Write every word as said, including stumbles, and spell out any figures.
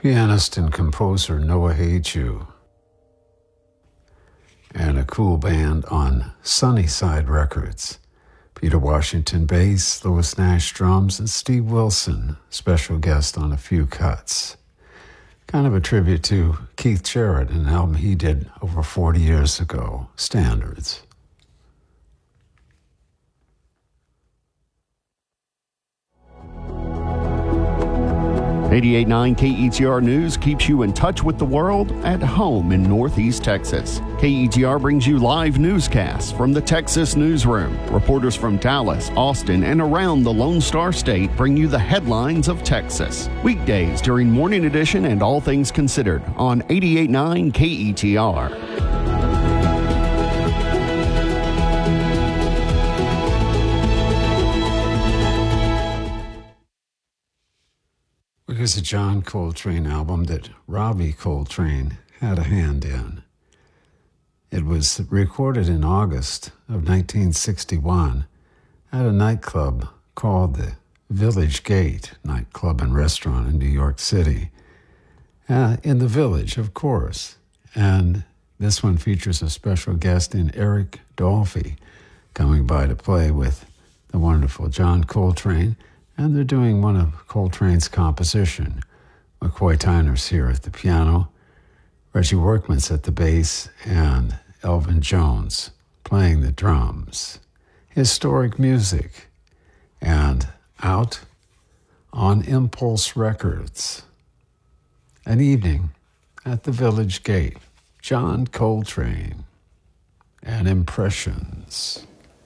pianist and composer Noah Hagew, and a cool band on Sunnyside Records. Peter Washington bass, Louis Nash drums, and Steve Wilson, special guest on a few cuts. Kind of a tribute to Keith Jarrett, an album he did over forty years ago, Standards. eighty-eight point nine K E T R News keeps you in touch with the world at home in Northeast Texas. K E T R brings you live newscasts from the Texas newsroom. Reporters from Dallas, Austin, and around the Lone Star State bring you the headlines of Texas. Weekdays during Morning Edition and All Things Considered on eighty-eight point nine K E T R. Here's a John Coltrane album that Robbie Coltrane had a hand in. It was recorded in August of nineteen sixty-one at a nightclub called the Village Gate nightclub and restaurant in New York City. Uh, in the Village, of course. And this one features a special guest in Eric Dolphy coming by to play with the wonderful John Coltrane. And they're doing one of Coltrane's composition. McCoy Tyner's here at the piano, Reggie Workman's at the bass, and Elvin Jones playing the drums. Historic music. And out on Impulse Records. An evening at the Village Gate. John Coltrane and Impressions.